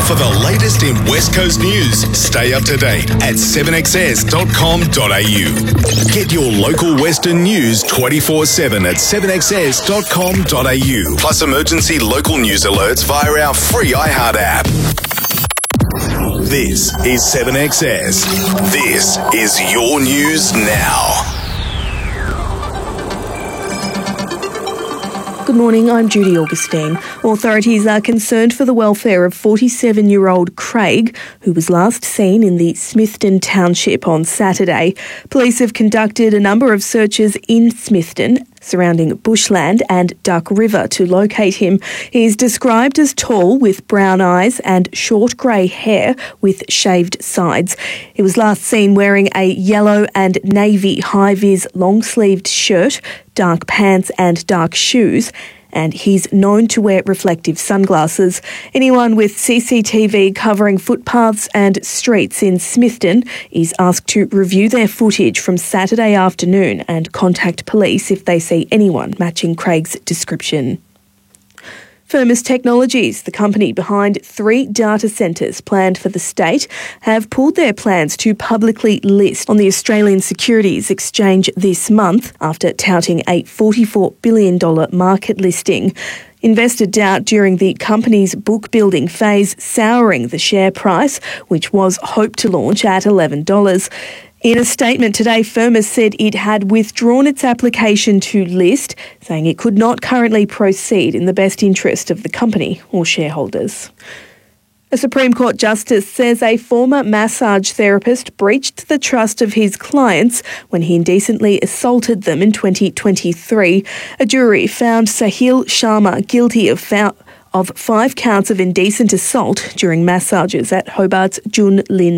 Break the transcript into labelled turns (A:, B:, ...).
A: For the latest in West Coast news, stay up to date at 7xs.com.au. Get your local Western news 24/7 at 7xs.com.au. Plus emergency local news alerts via our free iHeart app. This is 7XS. This is your news now.
B: Good morning, I'm Judy Augustine. Authorities are concerned for the welfare of 47-year-old Craig, who was last seen in the Smithton township on Saturday. Police have conducted a number of searches in Smithton, surrounding bushland and Duck River to locate him. He's described as tall with brown eyes and short grey hair with shaved sides. He was last seen wearing a yellow and navy high-vis long-sleeved shirt, dark pants and dark shoes, and he's known to wear reflective sunglasses. Anyone with CCTV covering footpaths and streets in Smithton is asked to review their footage from Saturday afternoon and contact police if they see anyone matching Craig's description. Firmus Technologies, the company behind 3 data centres planned for the state, have pulled their plans to publicly list on the Australian Securities Exchange this month after touting a $44 billion market listing. Investor doubt during the company's book-building phase souring the share price, which was hoped to launch at $11. In a statement today, Firmus said it had withdrawn its application to list, saying it could not currently proceed in the best interest of the company or shareholders. A Supreme Court justice says a former massage therapist breached the trust of his clients when he indecently assaulted them in 2023. A jury found Sahil Sharma guilty of 5 counts of indecent assault during massages at Hobart's Jun Lin